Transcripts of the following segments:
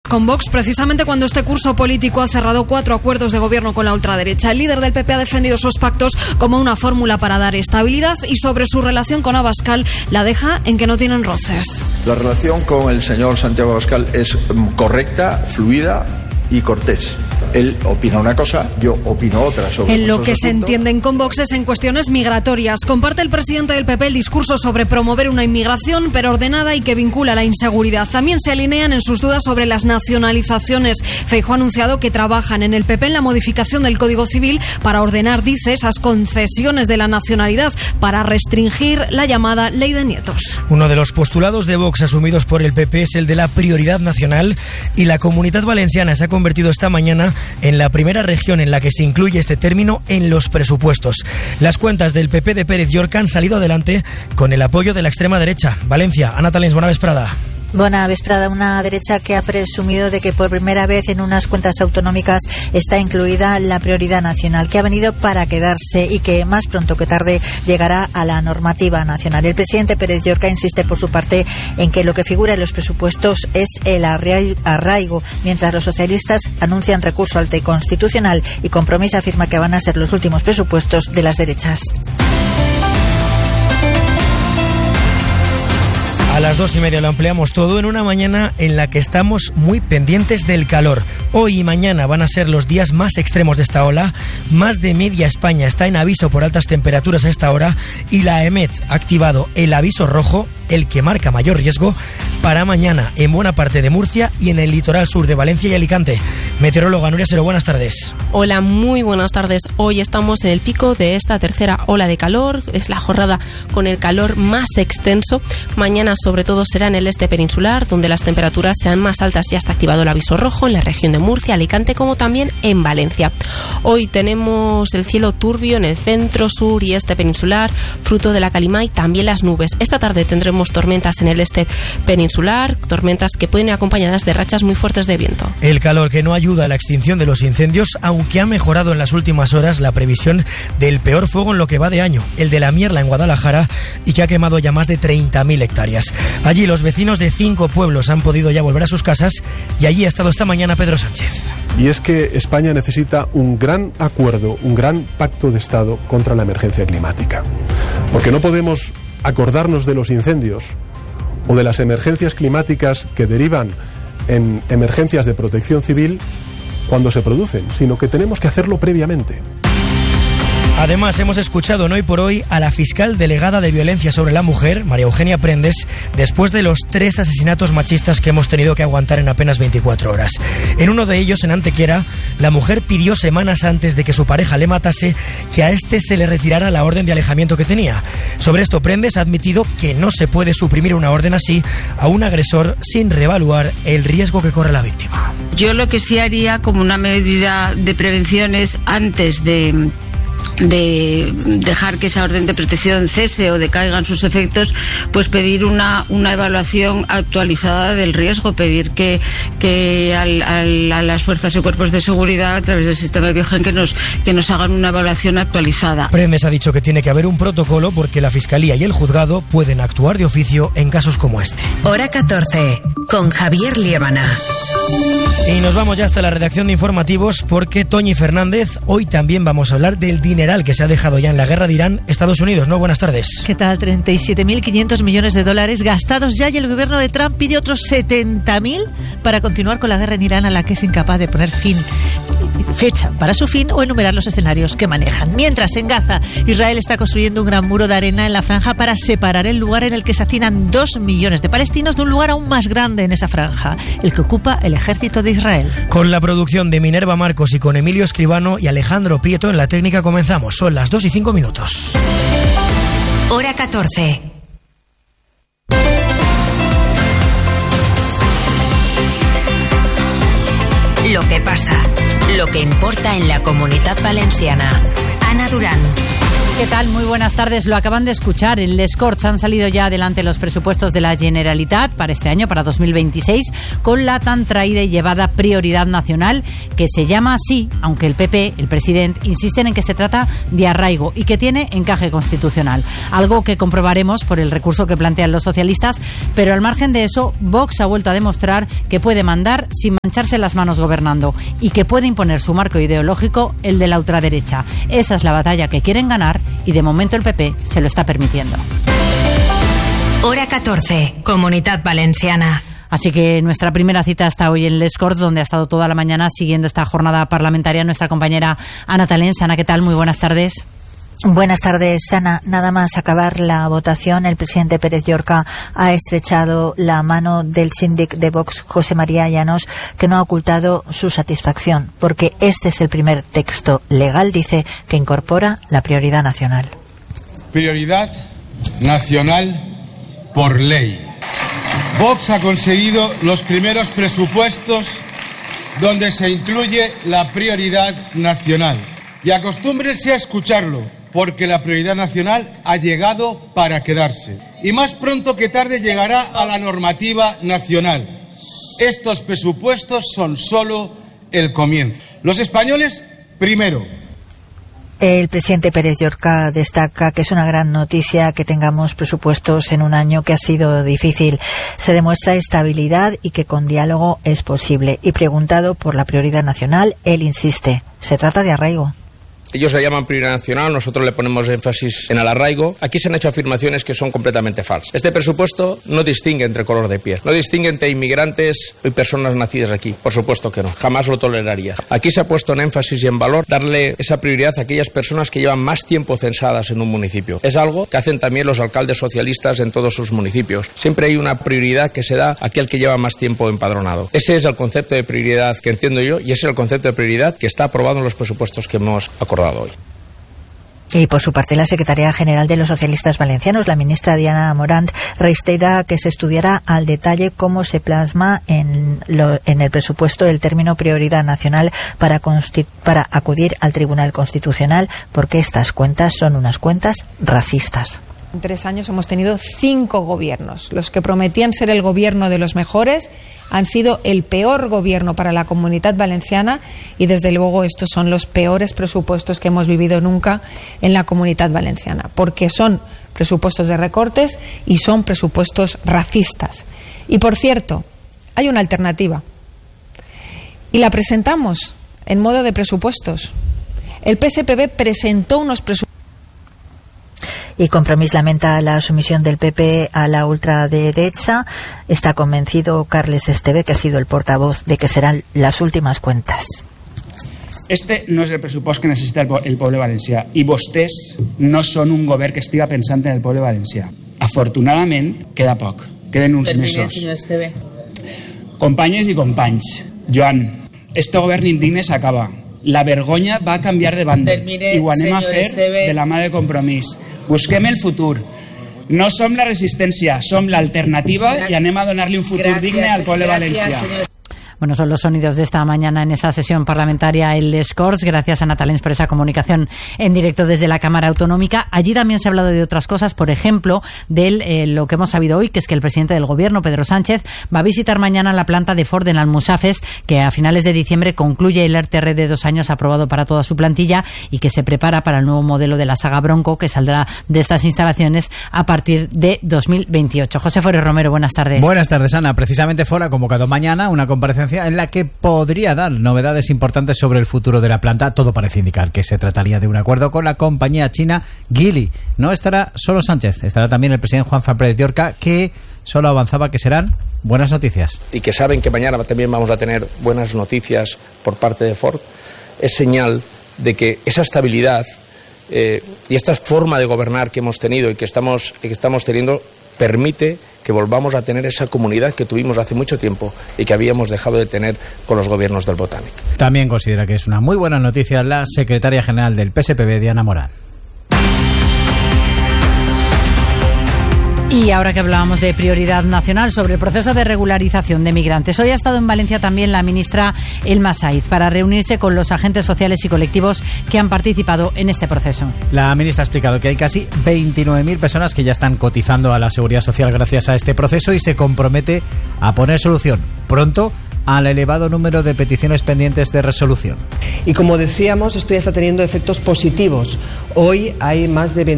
con Vox precisamente cuando este curso político ha cerrado 4 acuerdos de gobierno con la ultraderecha. El líder del PP ha defendido esos pactos como una fórmula para dar estabilidad y sobre su relación con Abascal la deja en que no tienen roces. La relación con el señor Santiago Abascal es correcta, fluida y cortés. Él opina una cosa, yo opino otra sobre en lo que asuntos. Se entienden con Vox es en cuestiones migratorias. Comparte el presidente del PP el discurso sobre promover una inmigración pero ordenada y que vincula la inseguridad. También se alinean en sus dudas sobre las nacionalizaciones. Feijóo ha anunciado que trabajan en el PP en la modificación del Código Civil para ordenar, dice, esas concesiones de la nacionalidad para restringir la llamada ley de nietos. Uno de los postulados de Vox asumidos por el PP es el de la prioridad nacional y la Comunitat Valenciana se ha convertido esta mañana en la primera región en la que se incluye este término en los presupuestos. Las cuentas del PP de Pérez Llorca han salido adelante con el apoyo de la extrema derecha. Valencia, Ana Talens, buena vesprada. Buena vesprada, una derecha que ha presumido de que por primera vez en unas cuentas autonómicas está incluida la prioridad nacional, que ha venido para quedarse y que más pronto que tarde llegará a la normativa nacional. El presidente Pérez Llorca insiste por su parte en que lo que figura en los presupuestos es el arraigo, mientras los socialistas anuncian recurso ante Constitucional y Compromís afirma que van a ser los últimos presupuestos de las derechas. A las 2:30 lo ampliamos todo en una mañana en la que estamos muy pendientes del calor. Hoy y mañana van a ser los días más extremos de esta ola. Más de media España está en aviso por altas temperaturas a esta hora y la EMET ha activado el aviso rojo, el que marca mayor riesgo, para mañana en buena parte de Murcia y en el litoral sur de Valencia y Alicante. Meteoróloga Nuria Sero, buenas tardes. Hola, muy buenas tardes. Hoy estamos en el pico de esta tercera ola de calor. Es la jornada con el calor más extenso. Mañana sobre todo será en el este peninsular, donde las temperaturas sean más altas. Ya está activado el aviso rojo en la región de Murcia, Alicante, como también en Valencia. Hoy tenemos el cielo turbio en el centro, sur y este peninsular, fruto de la calima y también las nubes. Esta tarde tendremos tormentas en el este peninsular, tormentas que pueden ir acompañadas de rachas muy fuertes de viento. El calor que no ayuda a la extinción de los incendios, aunque ha mejorado en las últimas horas la previsión del peor fuego en lo que va de año, el de la Mierla en Guadalajara, y que ha quemado ya más de 30.000 hectáreas. Allí los vecinos de 5 pueblos han podido ya volver a sus casas y allí ha estado esta mañana Pedro Sánchez. Y es que España necesita un gran acuerdo, un gran pacto de Estado contra la emergencia climática. Porque no podemos acordarnos de los incendios o de las emergencias climáticas que derivan en emergencias de protección civil cuando se producen, sino que tenemos que hacerlo previamente. Además, hemos escuchado en Hoy por Hoy a la fiscal delegada de Violencia sobre la Mujer, María Eugenia Prendes, después de los 3 asesinatos machistas que hemos tenido que aguantar en apenas 24 horas. En uno de ellos, en Antequera, la mujer pidió semanas antes de que su pareja le matase que a este se le retirara la orden de alejamiento que tenía. Sobre esto, Prendes ha admitido que no se puede suprimir una orden así a un agresor sin reevaluar el riesgo que corre la víctima. Yo lo que sí haría como una medida de prevención es antes de dejar que esa orden de protección cese o decaigan sus efectos, pues pedir una evaluación actualizada del riesgo, pedir que a las fuerzas y cuerpos de seguridad a través del sistema Biogen que nos hagan una evaluación actualizada. Prendes ha dicho que tiene que haber un protocolo porque la Fiscalía y el Juzgado pueden actuar de oficio en casos como este. Hora 14, con Javier Liébana. Y nos vamos ya hasta la redacción de informativos porque Toñi Fernández, hoy también vamos a hablar del dineral que se ha dejado ya en la guerra de Irán, Estados Unidos, ¿no? Buenas tardes. ¿Qué tal? 37.500 millones de dólares gastados ya y el gobierno de Trump pide otros 70.000 para continuar con la guerra en Irán a la que es incapaz de poner fecha para su fin o enumerar los escenarios que manejan. Mientras, en Gaza, Israel está construyendo un gran muro de arena en la franja para separar el lugar en el que se hacinan 2 millones de palestinos de un lugar aún más grande en esa franja, el que ocupa el ejército de Israel. Con la producción de Minerva Marcos y con Emilio Escribano y Alejandro Prieto en la técnica comenzamos. Son las 2:05. Hora 14. Lo que pasa, lo que importa en la Comunitat Valenciana. Ana Durán. ¿Qué tal? Muy buenas tardes. Lo acaban de escuchar. En Les Corts han salido ya adelante los presupuestos de la Generalitat para este año, para 2026, con la tan traída y llevada prioridad nacional, que se llama así, aunque el PP, el presidente, insisten en que se trata de arraigo y que tiene encaje constitucional. Algo que comprobaremos por el recurso que plantean los socialistas, pero al margen de eso, Vox ha vuelto a demostrar que puede mandar sin mancharse las manos gobernando y que puede imponer su marco ideológico, el de la ultraderecha. Esa es la batalla que quieren ganar y de momento el PP se lo está permitiendo. Hora 14, Comunitat Valenciana. Así que nuestra primera cita está hoy en Les Corts, donde ha estado toda la mañana siguiendo esta jornada parlamentaria nuestra compañera Ana Talens. Ana, ¿qué tal? Muy buenas tardes. Buenas tardes, Ana. Nada más acabar la votación, el presidente Pérez Llorca ha estrechado la mano del síndic de Vox, José María Llanos, que no ha ocultado su satisfacción, porque este es el primer texto legal, dice, que incorpora la prioridad nacional. Prioridad nacional por ley. Vox ha conseguido los primeros presupuestos donde se incluye la prioridad nacional. Y acostúmbrense a escucharlo, porque la prioridad nacional ha llegado para quedarse. Y más pronto que tarde llegará a la normativa nacional. Estos presupuestos son solo el comienzo. Los españoles, primero. El presidente Pérez Llorca destaca que es una gran noticia que tengamos presupuestos en un año que ha sido difícil. Se demuestra estabilidad y que con diálogo es posible. Y preguntado por la prioridad nacional, él insiste, se trata de arraigo. Ellos le llaman prioridad nacional, nosotros le ponemos énfasis en el arraigo. Aquí se han hecho afirmaciones que son completamente falsas. Este presupuesto no distingue entre color de piel, no distingue entre inmigrantes y personas nacidas aquí. Por supuesto que no, jamás lo toleraría. Aquí se ha puesto en énfasis y en valor darle esa prioridad a aquellas personas que llevan más tiempo censadas en un municipio. Es algo que hacen también los alcaldes socialistas en todos sus municipios. Siempre hay una prioridad que se da a aquel que lleva más tiempo empadronado. Ese es el concepto de prioridad que entiendo yo y ese es el concepto de prioridad que está aprobado en los presupuestos que hemos acordado hoy. Y por su parte, la secretaria general de los socialistas valencianos, la ministra Diana Morant, reitera que se estudiará al detalle cómo se plasma en el presupuesto el término prioridad nacional para acudir al Tribunal Constitucional, porque estas cuentas son unas cuentas racistas. En 3 años hemos tenido 5 gobiernos. Los que prometían ser el gobierno de los mejores han sido el peor gobierno para la Comunitat Valenciana y desde luego estos son los peores presupuestos que hemos vivido nunca en la Comunitat Valenciana, porque son presupuestos de recortes y son presupuestos racistas. Y por cierto, hay una alternativa y la presentamos en modo de presupuestos. El PSPV presentó unos presupuestos. Y Compromís lamenta la sumisión del PP a la ultraderecha. Está convencido Carles Esteve, que ha sido el portavoz, de que serán las últimas cuentas. Este no és el pressupost que necessita el poble valencià i vostès no són un govern que estiga pensant en el poble valencià. Afortunadament, queda poc. Queden uns mesos. Senyor Esteve. Companyes i companys, Joan, este govern indigne s'acaba. La vergonya va a canviar de banda i ho anem a fer de la mà de Compromís. Busquem el futur. No som la resistència, som l'alternativa i anem a donar-li un futur digne al poble valencià. Bueno, son los sonidos de esta mañana en esa sesión parlamentaria en Les Corts. Gracias a Ana Talens por esa comunicación en directo desde la Cámara Autonómica. Allí también se ha hablado de otras cosas, por ejemplo, de lo que hemos sabido hoy, que es que el presidente del Gobierno, Pedro Sánchez, va a visitar mañana la planta de Ford en Almusafes, que a finales de diciembre concluye el ERTE de 2 años aprobado para toda su plantilla y que se prepara para el nuevo modelo de la saga Bronco, que saldrá de estas instalaciones a partir de 2028. José Forés Romero, buenas tardes. Buenas tardes, Ana. Precisamente Ford ha convocado mañana una comparecencia en la que podría dar novedades importantes sobre el futuro de la planta. Todo parece indicar que se trataría de un acuerdo con la compañía china Geely. No estará solo Sánchez, estará también el presidente Juanfran Pérez Llorca, que solo avanzaba que serán buenas noticias. Y que saben que mañana también vamos a tener buenas noticias por parte de Ford. Es señal de que esa estabilidad y esta forma de gobernar que hemos tenido y que estamos teniendo permite que volvamos a tener esa comunidad que tuvimos hace mucho tiempo y que habíamos dejado de tener con los gobiernos del Botànic. También considera que es una muy buena noticia la secretaria general del PSPV, Diana Morant. Y ahora que hablábamos de prioridad nacional sobre el proceso de regularización de migrantes, hoy ha estado en Valencia también la ministra Elma Saiz para reunirse con los agentes sociales y colectivos que han participado en este proceso. La ministra ha explicado que hay casi 29.000 personas que ya están cotizando a la Seguridad Social gracias a este proceso y se compromete a poner solución pronto al elevado número de peticiones pendientes de resolución. Y como decíamos, esto ya está teniendo efectos positivos. Hoy hay más de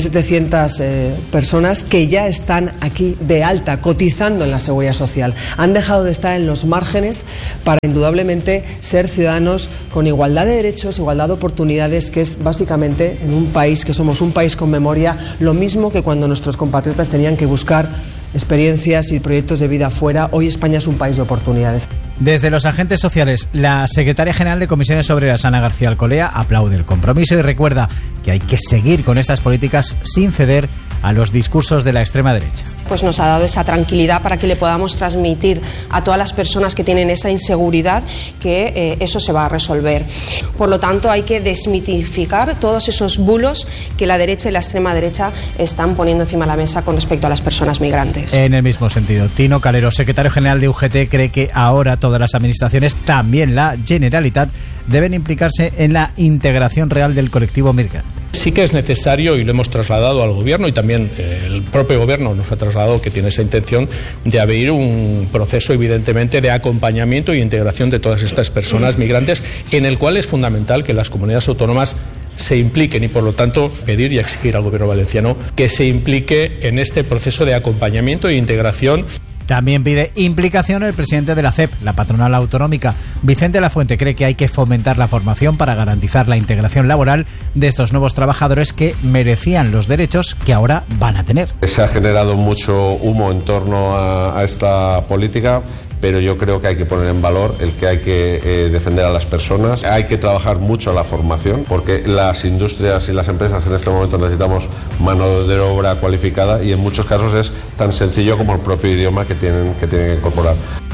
28.700 personas que ya están aquí de alta, cotizando en la Seguridad Social. Han dejado de estar en los márgenes para indudablemente ser ciudadanos con igualdad de derechos, igualdad de oportunidades, que es básicamente en un país que somos un país con memoria, lo mismo que cuando nuestros compatriotas tenían que buscar experiencias y proyectos de vida fuera. Hoy España es un país de oportunidades. Desde los agentes sociales, la secretaria general de Comisiones Obreras, Ana García Alcolea, aplaude el compromiso y recuerda que hay que seguir con estas políticas sin ceder a los discursos de la extrema derecha. Pues nos ha dado esa tranquilidad para que le podamos transmitir a todas las personas que tienen esa inseguridad que eso se va a resolver. Por lo tanto, hay que desmitificar todos esos bulos que la derecha y la extrema derecha están poniendo encima de la mesa con respecto a las personas migrantes. En el mismo sentido, Tino Calero, secretario general de UGT, cree que ahora todas las administraciones, también la Generalitat, deben implicarse en la integración real del colectivo migrante. Sí que es necesario, y lo hemos trasladado al Gobierno, y también el propio Gobierno nos ha trasladado que tiene esa intención de abrir un proceso, evidentemente, de acompañamiento e integración de todas estas personas migrantes, en el cual es fundamental que las comunidades autónomas se impliquen y, por lo tanto, pedir y exigir al Gobierno valenciano que se implique en este proceso de acompañamiento e integración. También pide implicación el presidente de la CEP, la patronal autonómica. Vicente Lafuente cree que hay que fomentar la formación para garantizar la integración laboral de estos nuevos trabajadores que merecían los derechos que ahora van a tener. Se ha generado mucho humo en torno a esta política, pero yo creo que hay que poner en valor el que hay que defender a las personas. Hay que trabajar mucho la formación, porque las industrias y las empresas en este momento necesitamos mano de obra cualificada, y en muchos casos es tan sencillo como el propio idioma que tienen que incorporar.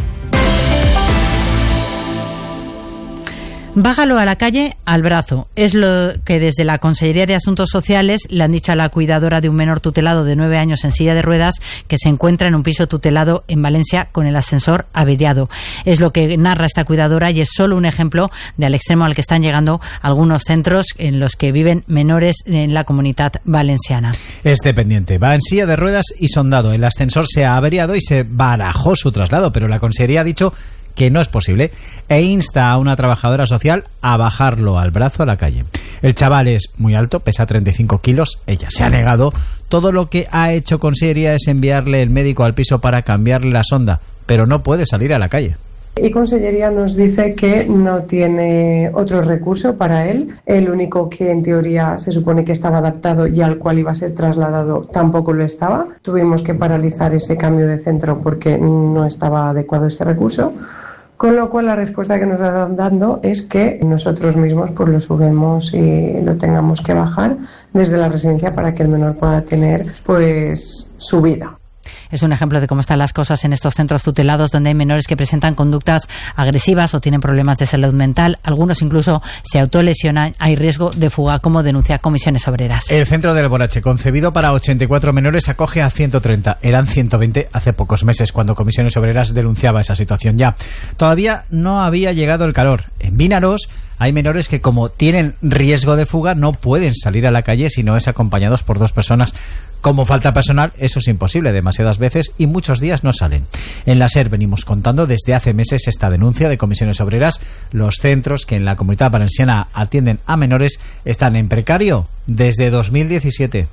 Bájalo a la calle al brazo. Es lo que desde la Consellería de Asuntos Sociales le han dicho a la cuidadora de un menor tutelado de 9 años en silla de ruedas que se encuentra en un piso tutelado en Valencia con el ascensor averiado. Es lo que narra esta cuidadora y es solo un ejemplo del extremo al que están llegando algunos centros en los que viven menores en la Comunidad Valenciana. Es dependiente. Va en silla de ruedas y sondado. El ascensor se ha averiado y se barajó su traslado, pero la Consellería ha dicho que no es posible e insta a una trabajadora social a bajarlo al brazo a la calle. El chaval es muy alto, pesa 35 kilos, ella se ha negado. Todo lo que ha hecho Consellería es enviarle el médico al piso para cambiarle la sonda, pero no puede salir a la calle. Y Consellería nos dice que no tiene otro recurso para él. El único que en teoría se supone que estaba adaptado y al cual iba a ser trasladado tampoco lo estaba. Tuvimos que paralizar ese cambio de centro porque no estaba adecuado ese recurso. Con lo cual la respuesta que nos están dando es que nosotros mismos pues lo subimos y lo tengamos que bajar desde la residencia para que el menor pueda tener pues su vida. Es un ejemplo de cómo están las cosas en estos centros tutelados donde hay menores que presentan conductas agresivas o tienen problemas de salud mental. Algunos incluso se autolesionan. Hay riesgo de fuga, como denuncia Comisiones Obreras. El centro del Alborache, concebido para 84 menores, acoge a 130. Eran 120 hace pocos meses cuando Comisiones Obreras denunciaba esa situación ya. Todavía no había llegado el calor. En Vinaros hay menores que, como tienen riesgo de fuga, no pueden salir a la calle si no es acompañados por 2 personas. Como falta personal, eso es imposible demasiadas veces y muchos días no salen. En la SER venimos contando desde hace meses esta denuncia de Comisiones Obreras. Los centros que en la Comunidad Valenciana atienden a menores están en precario desde 2017.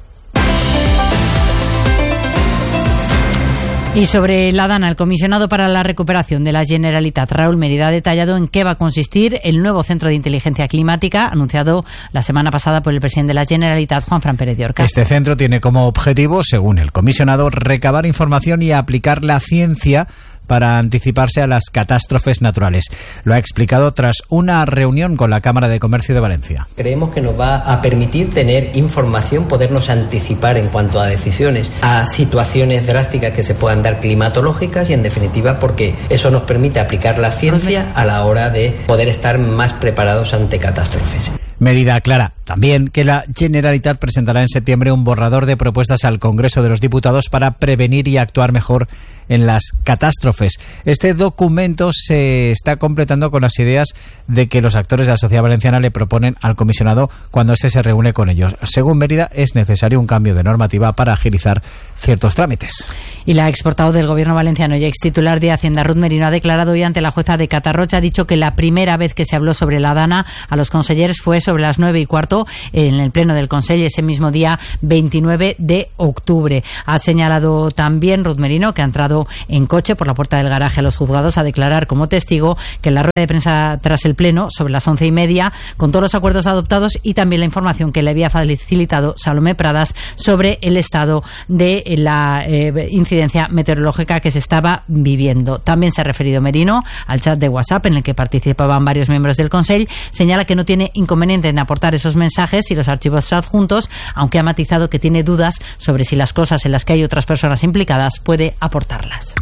Y sobre la DANA, el comisionado para la recuperación de la Generalitat, Raúl Mérida, ha detallado en qué va a consistir el nuevo centro de inteligencia climática anunciado la semana pasada por el presidente de la Generalitat, Juanfran Pérez de Orcas. Este centro tiene como objetivo, según el comisionado, recabar información y aplicar la ciencia para anticiparse a las catástrofes naturales. Lo ha explicado tras una reunión con la Cámara de Comercio de Valencia. Creemos que nos va a permitir tener información, podernos anticipar en cuanto a decisiones, a situaciones drásticas que se puedan dar climatológicas y, en definitiva, porque eso nos permite aplicar la ciencia a la hora de poder estar más preparados ante catástrofes. Mérida aclara también que la Generalitat presentará en septiembre un borrador de propuestas al Congreso de los Diputados para prevenir y actuar mejor en las catástrofes. Este documento se está completando con las ideas de que los actores de la sociedad valenciana le proponen al comisionado cuando éste se reúne con ellos. Según Mérida, es necesario un cambio de normativa para agilizar ciertos trámites. Y la exportado del Gobierno valenciano y extitular de Hacienda, Ruth Merino, ha declarado hoy ante la jueza de Catarrocha, ha dicho que la primera vez que se habló sobre la DANA a los consejeros fue sobre las 9:15 en el pleno del Consell ese mismo día 29 de octubre. Ha señalado también Ruth Merino que ha entrado en coche por la puerta del garaje a los juzgados a declarar como testigo que en la rueda de prensa tras el pleno sobre las 11:30, con todos los acuerdos adoptados y también la información que le había facilitado Salomé Pradas sobre el estado de la incidencia meteorológica que se estaba viviendo. También se ha referido Merino al chat de WhatsApp en el que participaban varios miembros del Consell. Señala que no tiene inconveniente en aportar esos mensajes y los archivos adjuntos, aunque ha matizado que tiene dudas sobre si las cosas en las que hay otras personas implicadas puede aportarlas.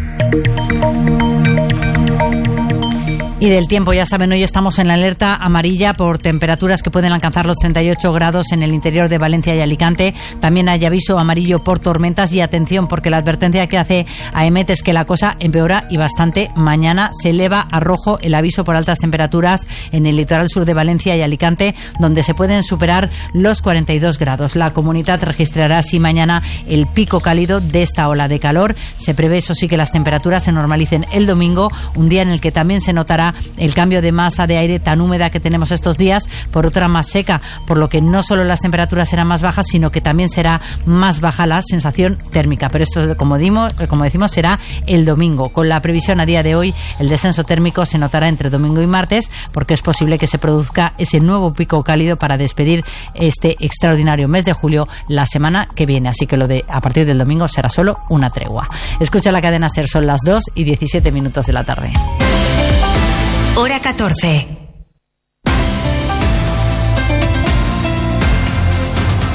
Y del tiempo, ya saben, hoy estamos en la alerta amarilla por temperaturas que pueden alcanzar los 38 grados en el interior de Valencia y Alicante. También hay aviso amarillo por tormentas y atención porque la advertencia que hace AEMET es que la cosa empeora y bastante. Mañana se eleva a rojo el aviso por altas temperaturas en el litoral sur de Valencia y Alicante, donde se pueden superar los 42 grados. La comunidad registrará así mañana el pico cálido de esta ola de calor. Se prevé, eso sí, que las temperaturas se normalicen el domingo, un día en el que también se notará el cambio de masa de aire tan húmeda que tenemos estos días por otra más seca, por lo que no solo las temperaturas serán más bajas, sino que también será más baja la sensación térmica. Pero esto, como decimos, será el domingo. Con la previsión a día de hoy, el descenso térmico se notará entre domingo y martes, porque es posible que se produzca ese nuevo pico cálido para despedir este extraordinario mes de julio la semana que viene. Así que lo de a partir del domingo será solo una tregua. Escucha la cadena SER, son las 2:17 de la tarde. Hora 14.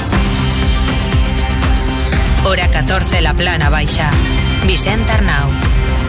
Hora 14, la Plana Baixa. Vicent Arnau.